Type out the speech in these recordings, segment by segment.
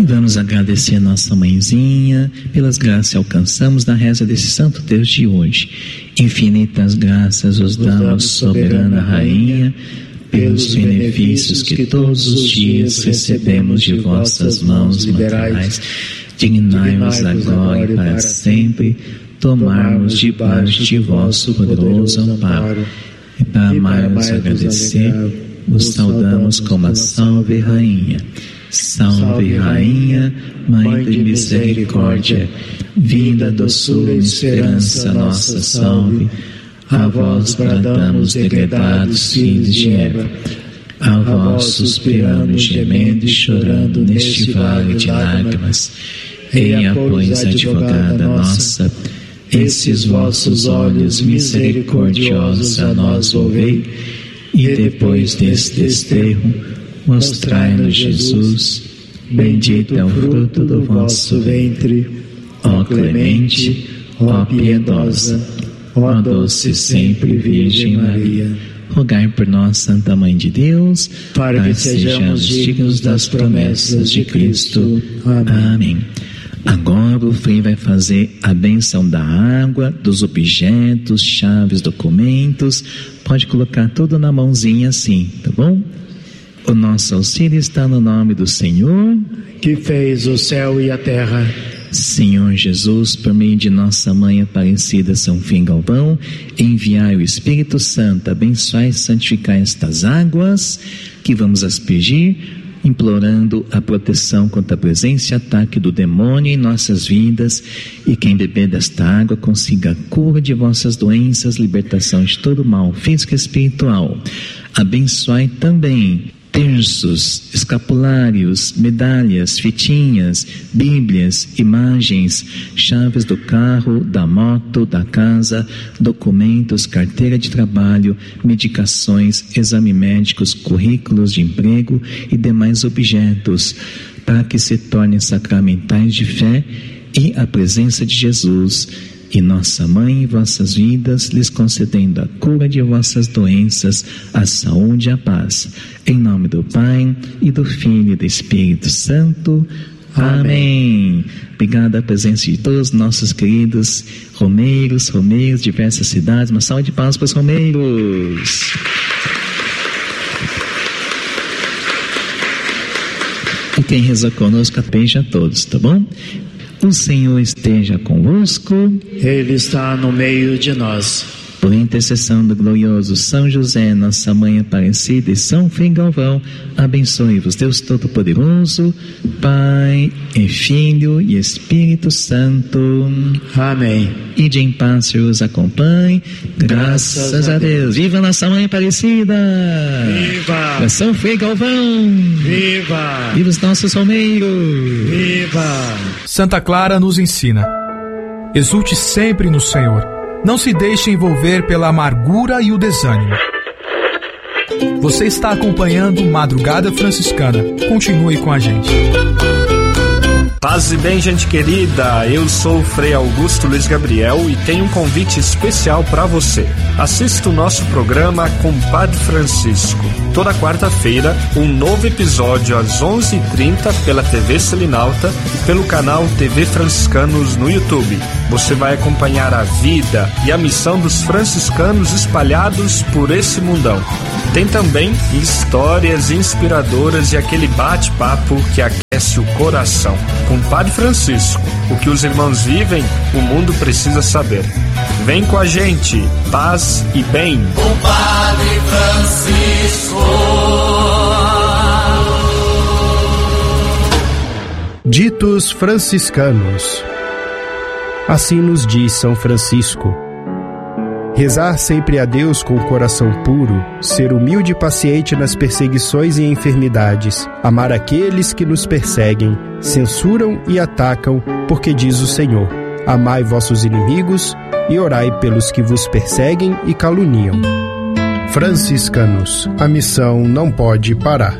E vamos agradecer a nossa mãezinha pelas graças que alcançamos na reza desse Santo Deus de hoje. Infinitas graças os damos, soberana Rainha, pelos benefícios que todos os dias recebemos de vossas mãos materiais. Dignai-nos agora e para sempre tomarmos debaixo de vosso poderoso amparo. E para mais agradecer, vos saudamos como a Salve Rainha. Salve Rainha, Mãe de misericórdia, vinda, doçura e esperança nossa, salve. A vós bradamos, degredados filhos de Eva. A vós suspiramos, gemendo e chorando neste vale de lágrimas. Eia, pois, advogada nossa, esses vossos olhos misericordiosos a nós volvei, e depois desse desterro, mostrai-nos Jesus, bendito é o fruto do vosso ventre. Ó clemente, ó piedosa, ó doce sempre Virgem Maria, rogai por nós, Santa Mãe de Deus, para que sejamos dignos das promessas de Cristo. Amém. Agora o Frei vai fazer a bênção da água, dos objetos, chaves, documentos. Pode colocar tudo na mãozinha assim, tá bom? O nosso auxílio está no nome do Senhor, que fez o céu e a terra. Senhor Jesus, por meio de nossa Mãe Aparecida São Fim Galvão, enviai o Espírito Santo, abençoai e santificai estas águas que vamos aspergir, implorando a proteção contra a presença e ataque do demônio em nossas vidas, e quem beber desta água consiga a cura de vossas doenças, libertação de todo mal físico e espiritual. Abençoai também terços, escapulários, medalhas, fitinhas, bíblias, imagens, chaves do carro, da moto, da casa, documentos, carteira de trabalho, medicações, exames médicos, currículos de emprego e demais objetos, para que se tornem sacramentais de fé e a presença de Jesus e nossa Mãe em vossas vidas, lhes concedendo a cura de vossas doenças, a saúde e a paz. Em nome do Pai, e do Filho e do Espírito Santo. Amém. Obrigado à presença de todos nossos queridos romeiros, diversas cidades. Uma salva de palmas para os romeiros. E quem rezou conosco, beija a todos, tá bom? O Senhor esteja convosco. Ele está no meio de nós. Por intercessão do glorioso São José, nossa Mãe Aparecida, e São Fim Galvão, abençoe-vos Deus Todo-Poderoso, Pai e Filho e Espírito Santo. Amém. Ide em paz, Senhor os acompanhe. Graças a Deus. Viva nossa Mãe Aparecida! Viva! São Fim Galvão! Viva! Viva os nossos romeiros! Viva! Santa Clara nos ensina: exulte sempre no Senhor. Não se deixe envolver pela amargura e o desânimo. Você está acompanhando Madrugada Franciscana. Continue com a gente. Paz e bem, gente querida, eu sou o Frei Augusto Luiz Gabriel e tenho um convite especial para você. Assista o nosso programa Compadre Francisco. Toda quarta-feira, um novo episódio às 11h30 pela TV Selinalta e pelo canal TV Franciscanos no YouTube. Você vai acompanhar a vida e a missão dos franciscanos espalhados por esse mundão. Tem também histórias inspiradoras e aquele bate-papo que aquece o coração. Compadre Francisco, o que os irmãos vivem, o mundo precisa saber. Vem com a gente, paz e bem. Compadre Francisco. Ditos franciscanos. Assim nos diz São Francisco: rezar sempre a Deus com o coração puro, ser humilde e paciente nas perseguições e enfermidades, amar aqueles que nos perseguem, censuram e atacam, porque diz o Senhor: amai vossos inimigos e orai pelos que vos perseguem e caluniam. Franciscanos, a missão não pode parar.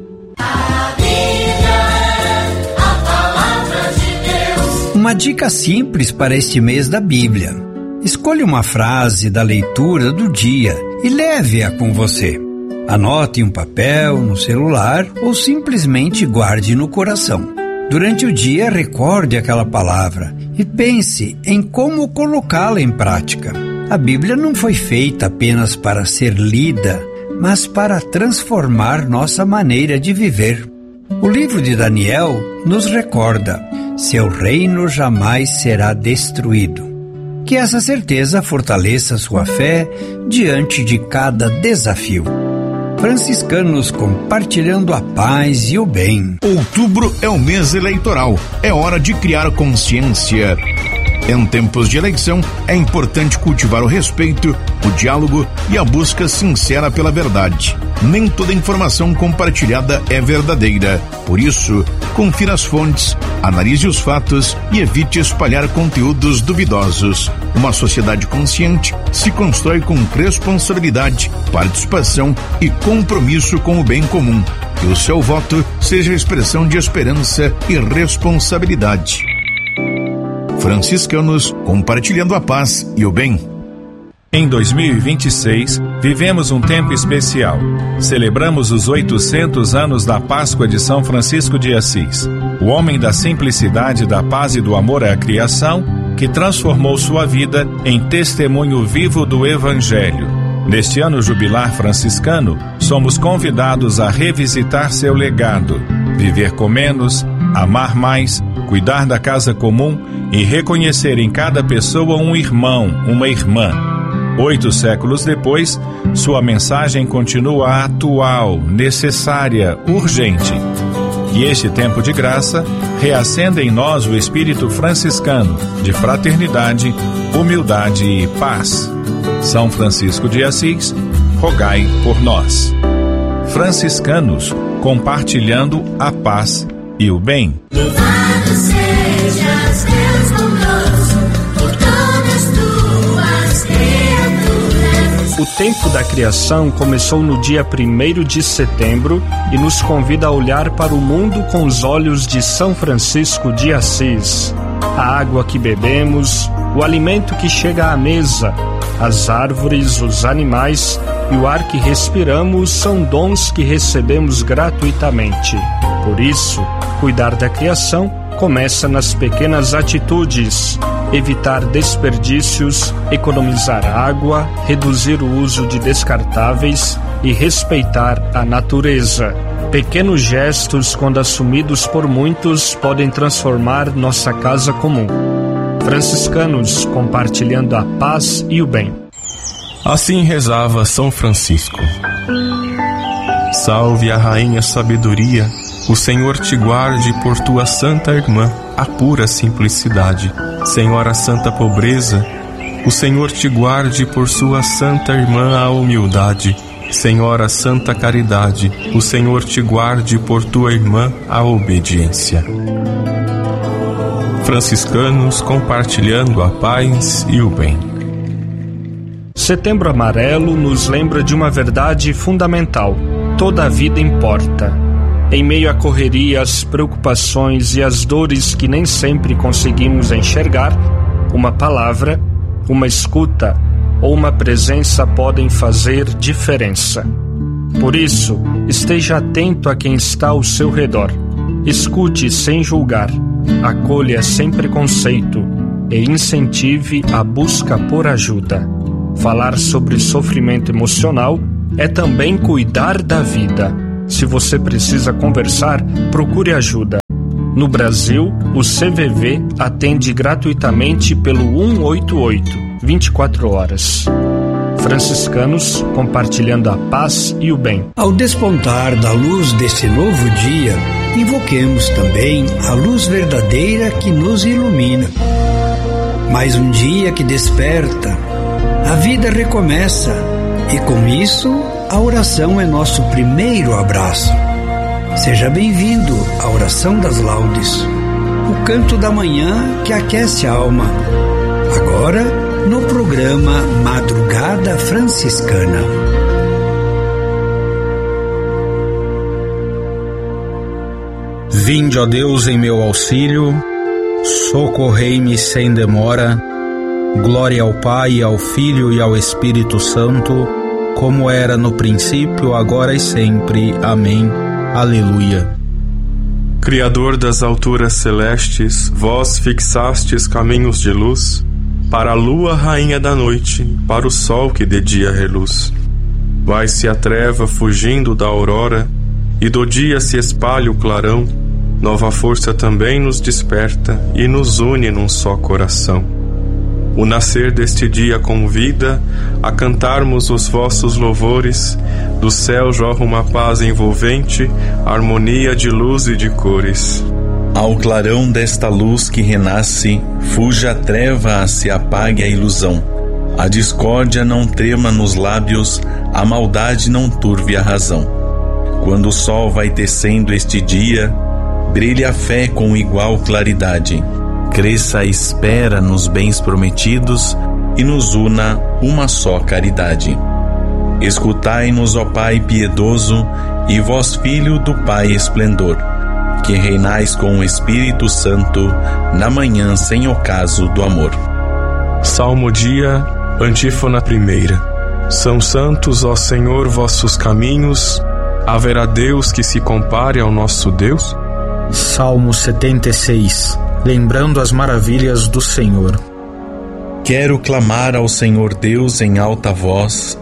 Uma dica simples para este mês da Bíblia. Escolha uma frase da leitura do dia e leve-a com você. Anote em um papel, no celular ou simplesmente guarde no coração. Durante o dia, recorde aquela palavra e pense em como colocá-la em prática. A Bíblia não foi feita apenas para ser lida, mas para transformar nossa maneira de viver. O livro de Daniel nos recorda: seu reino jamais será destruído. Que essa certeza fortaleça sua fé diante de cada desafio. Franciscanos compartilhando a paz e o bem. Outubro é o mês eleitoral. É hora de criar consciência. Em tempos de eleição, é importante cultivar o respeito, o diálogo e a busca sincera pela verdade. Nem toda informação compartilhada é verdadeira. Por isso, confira as fontes, analise os fatos e evite espalhar conteúdos duvidosos. Uma sociedade consciente se constrói com responsabilidade, participação e compromisso com o bem comum. Que o seu voto seja a expressão de esperança e responsabilidade. Franciscanos compartilhando a paz e o bem. Em 2026, vivemos um tempo especial. Celebramos os 800 anos da Páscoa de São Francisco de Assis, o homem da simplicidade, da paz e do amor à criação, que transformou sua vida em testemunho vivo do Evangelho. Neste ano jubilar franciscano, somos convidados a revisitar seu legado, viver com menos, amar mais, cuidar da casa comum e reconhecer em cada pessoa um irmão, uma irmã. 8 séculos depois, sua mensagem continua atual, necessária, urgente. Que este tempo de graça reacenda em nós o espírito franciscano de fraternidade, humildade e paz. São Francisco de Assis, rogai por nós. Franciscanos, compartilhando a paz e o bem. Louvado sejas, Deus bondoso, por todas tuas criaturas. O tempo da criação começou no dia 1º de setembro e nos convida a olhar para o mundo com os olhos de São Francisco de Assis. A água que bebemos, o alimento que chega à mesa, as árvores, os animais e o ar que respiramos são dons que recebemos gratuitamente. Por isso, cuidar da criação começa nas pequenas atitudes: evitar desperdícios, economizar água, reduzir o uso de descartáveis e respeitar a natureza. Pequenos gestos, quando assumidos por muitos, podem transformar nossa casa comum. Franciscanos compartilhando a paz e o bem. Assim rezava São Francisco: salve a Rainha Sabedoria, o Senhor te guarde por tua santa irmã, a pura simplicidade. Senhora Santa Pobreza, o Senhor te guarde por sua santa irmã, a humildade. Senhora Santa Caridade, o Senhor te guarde por tua irmã, a obediência. Franciscanos compartilhando a paz e o bem. Setembro Amarelo nos lembra de uma verdade fundamental: toda a vida importa. Em meio à correria, às preocupações e às dores que nem sempre conseguimos enxergar, uma palavra, uma escuta ou uma presença podem fazer diferença. Por isso, esteja atento a quem está ao seu redor. Escute sem julgar, acolha sem preconceito e incentive a busca por ajuda. Falar sobre sofrimento emocional é também cuidar da vida. Se você precisa conversar, procure ajuda. No Brasil, o CVV atende gratuitamente pelo 188, 24 horas. Franciscanos compartilhando a paz e o bem. Ao despontar da luz deste novo dia, invoquemos também a luz verdadeira que nos ilumina. Mais um dia que desperta, a vida recomeça e com isso a oração é nosso primeiro abraço. Seja bem-vindo à Oração das Laudes, o canto da manhã que aquece a alma. Agora, no programa Madrugada Franciscana. Vinde, ó Deus, em meu auxílio, socorrei-me sem demora. Glória ao Pai, ao Filho e ao Espírito Santo, como era no princípio, agora e sempre. Amém. Aleluia. Criador das alturas celestes, vós fixastes caminhos de luz, para a lua rainha da noite, para o sol que de dia reluz. Vai-se a treva fugindo da aurora, e do dia se espalha o clarão, nova força também nos desperta e nos une num só coração. O nascer deste dia convida a cantarmos os vossos louvores, do céu jorra uma paz envolvente, harmonia de luz e de cores. Ao clarão desta luz que renasce, fuja a treva, se apague a ilusão. A discórdia não trema nos lábios, a maldade não turve a razão. Quando o sol vai tecendo este dia, brilha a fé com igual claridade. Cresça a espera nos bens prometidos e nos una uma só caridade. Escutai-nos, ó Pai piedoso, e vós, Filho do Pai esplendor, que reinais com o Espírito Santo na manhã sem ocaso do amor. Salmo dia, antífona primeira. São santos, ó Senhor, vossos caminhos, haverá Deus que se compare ao nosso Deus? Salmo 76. Lembrando as maravilhas do Senhor. Quero clamar ao Senhor Deus em alta voz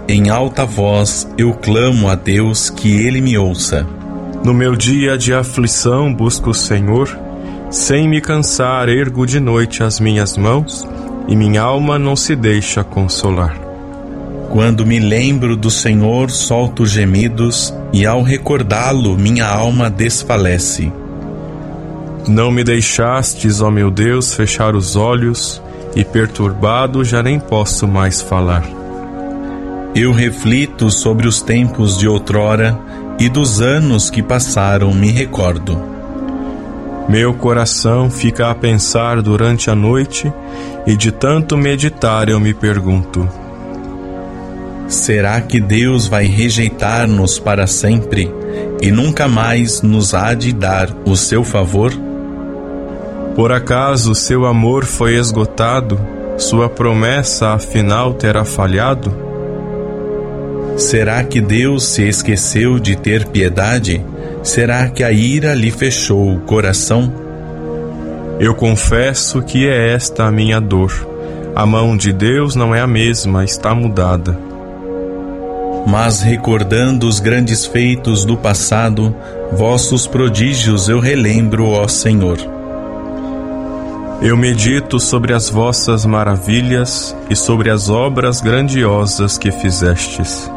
eu clamo a Deus que Ele me ouça. No meu dia de aflição busco o Senhor, sem me cansar ergo de noite as minhas mãos, e minha alma não se deixa consolar. Quando me lembro do Senhor solto gemidos, e ao recordá-lo minha alma desfalece. Não me deixastes, ó meu Deus, fechar os olhos, e perturbado já nem posso mais falar. Eu reflito sobre os tempos de outrora, e dos anos que passaram me recordo. Meu coração fica a pensar durante a noite, e de tanto meditar eu me pergunto: será que Deus vai rejeitar-nos para sempre, e nunca mais nos há de dar o seu favor? Por acaso seu amor foi esgotado? Sua promessa afinal terá falhado? Será que Deus se esqueceu de ter piedade? Será que a ira lhe fechou o coração? Eu confesso que é esta a minha dor. A mão de Deus não é a mesma, está mudada. Mas recordando os grandes feitos do passado, vossos prodígios eu relembro, ó Senhor. Eu medito sobre as vossas maravilhas e sobre as obras grandiosas que fizestes.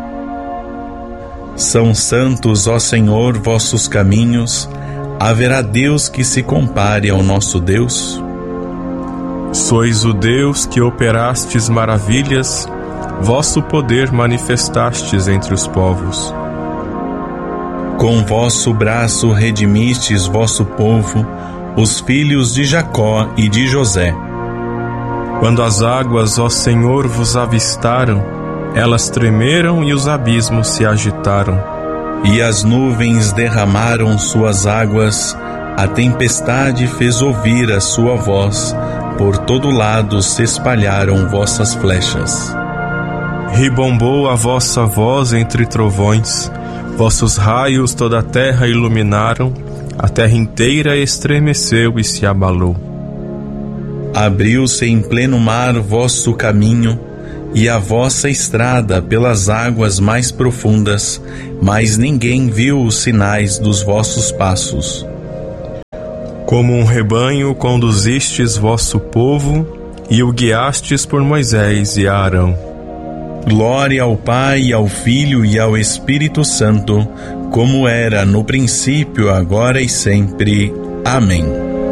São santos, ó Senhor, vossos caminhos, haverá Deus que se compare ao nosso Deus? Sois o Deus que operastes maravilhas, vosso poder manifestastes entre os povos. Com vosso braço redimistes vosso povo, os filhos de Jacó e de José. Quando as águas, ó Senhor, vos avistaram, elas tremeram e os abismos se agitaram. E as nuvens derramaram suas águas, a tempestade fez ouvir a sua voz, por todo lado se espalharam vossas flechas. Ribombou a vossa voz entre trovões, vossos raios toda a terra iluminaram, a terra inteira estremeceu e se abalou. Abriu-se em pleno mar vosso caminho, e a vossa estrada pelas águas mais profundas, mas ninguém viu os sinais dos vossos passos. Como um rebanho conduzistes vosso povo, e o guiastes por Moisés e Arão. Glória ao Pai, ao Filho e ao Espírito Santo, como era no princípio, agora e sempre. Amém.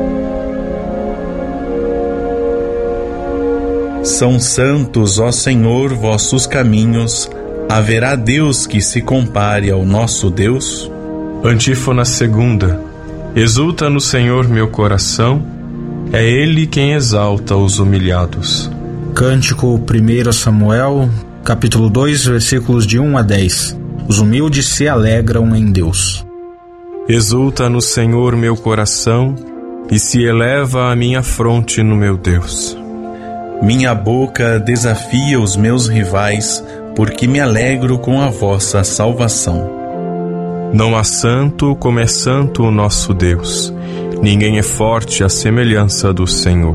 São santos, ó Senhor, vossos caminhos, haverá Deus que se compare ao nosso Deus? Antífona segunda. Exulta no Senhor meu coração, é Ele quem exalta os humilhados. Cântico 1 Samuel, capítulo 2, versículos de 1 a 10. Os humildes se alegram em Deus. Exulta no Senhor meu coração, e se eleva a minha fronte no meu Deus. Minha boca desafia os meus rivais, porque me alegro com a vossa salvação. Não há santo como é santo o nosso Deus. Ninguém é forte à semelhança do Senhor.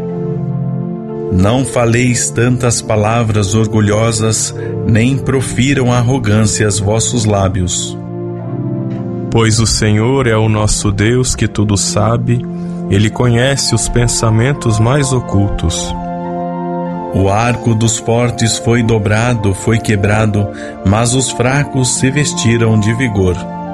Não faleis tantas palavras orgulhosas, nem profiram arrogâncias vossos lábios. Pois o Senhor é o nosso Deus que tudo sabe, Ele conhece os pensamentos mais ocultos. O arco dos fortes foi dobrado, foi quebrado, mas os fracos se vestiram de vigor.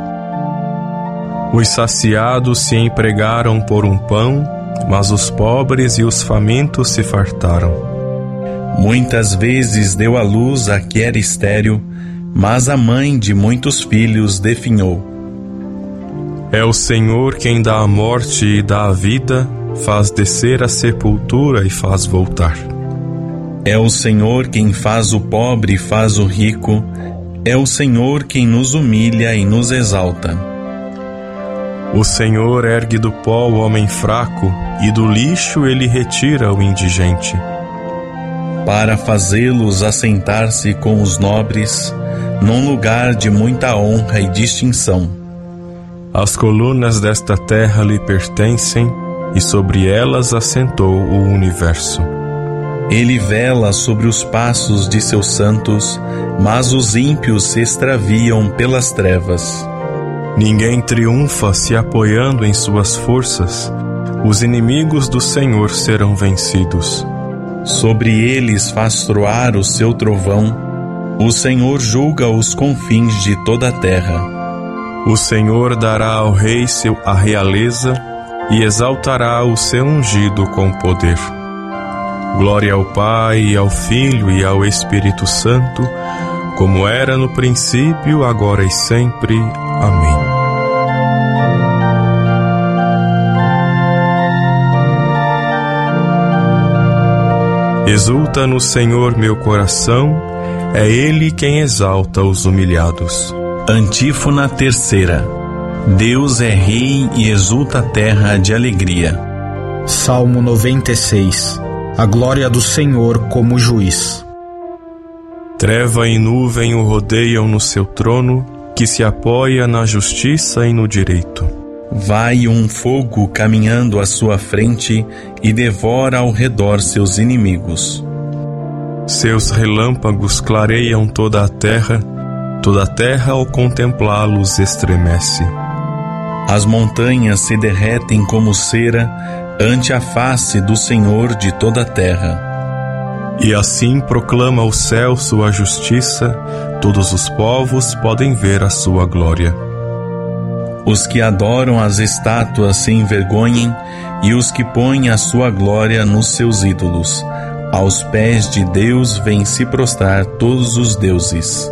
Os saciados se empregaram por um pão, mas os pobres e os famintos se fartaram. Muitas vezes deu à luz a que era estéril, mas a mãe de muitos filhos definhou. É o Senhor quem dá a morte e dá a vida, faz descer a sepultura e faz voltar. É o Senhor quem faz o pobre e faz o rico, é o Senhor quem nos humilha e nos exalta. O Senhor ergue do pó o homem fraco, e do lixo ele retira o indigente. Para fazê-los assentar-se com os nobres, num lugar de muita honra e distinção. As colunas desta terra lhe pertencem, e sobre elas assentou o universo. Ele vela sobre os passos de seus santos, mas os ímpios se extraviam pelas trevas. Ninguém triunfa se apoiando em suas forças. Os inimigos do Senhor serão vencidos. Sobre eles faz troar o seu trovão. O Senhor julga os confins de toda a terra. O Senhor dará ao rei a realeza e exaltará o seu ungido com poder. Glória ao Pai, e ao Filho e ao Espírito Santo, como era no princípio, agora e sempre. Amém. Exulta no Senhor meu coração, é Ele quem exalta os humilhados. Antífona terceira. Deus é Rei e exulta a terra de alegria. Salmo 96. A glória do Senhor como juiz. Treva e nuvem o rodeiam no seu trono, que se apoia na justiça e no direito. Vai um fogo caminhando à sua frente e devora ao redor seus inimigos. Seus relâmpagos clareiam toda a terra ao contemplá-los estremece. As montanhas se derretem como cera ante a face do Senhor de toda a terra. E assim proclama o céu sua justiça, todos os povos podem ver a sua glória. Os que adoram as estátuas se envergonhem, e os que põem a sua glória nos seus ídolos. Aos pés de Deus vêm se prostrar todos os deuses.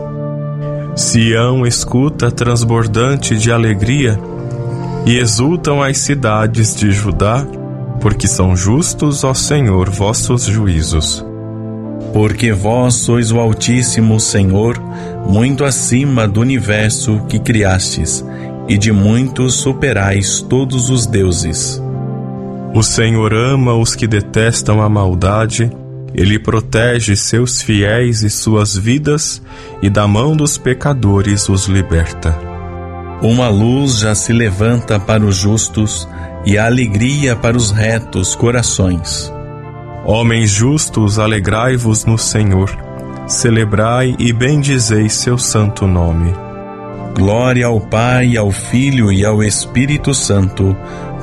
Sião escuta transbordante de alegria, e exultam as cidades de Judá, porque são justos, ó Senhor, vossos juízos. Porque vós sois o Altíssimo Senhor, muito acima do universo que criastes, e de muitos superais todos os deuses. O Senhor ama os que detestam a maldade, Ele protege seus fiéis e suas vidas, e da mão dos pecadores os liberta. Uma luz já se levanta para os justos, e a alegria para os retos corações. Homens justos, alegrai-vos no Senhor, celebrai e bendizei seu santo nome. Glória ao Pai, ao Filho e ao Espírito Santo,